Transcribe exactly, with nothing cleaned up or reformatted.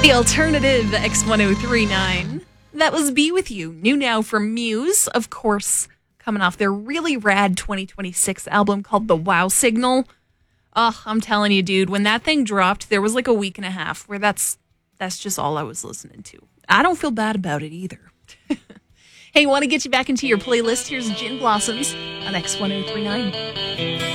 The alternative X ten thirty-nine. That was Be With You. New now from Muse, of course, coming off their really rad twenty twenty-six album called The Wow Signal. Oh, I'm telling you, dude, when that thing dropped, there was like a week and a half where that's that's just all I was listening to. I don't feel bad about it either. Hey, want to get you back into your playlist? Here's Gin Blossoms on X ten thirty-nine.